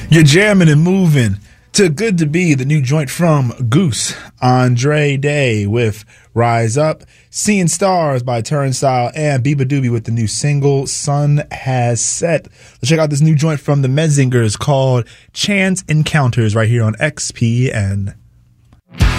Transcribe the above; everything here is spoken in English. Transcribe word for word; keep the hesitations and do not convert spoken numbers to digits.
You're jamming and moving to Good to Be, the new joint from Goose, Andre Day with Rise Up, Seeing Stars by Turnstile, and Biba Doobie with the new single Sun Has Set. Let's check out this new joint from the Menzingers called Chance Encounters right here on X P N.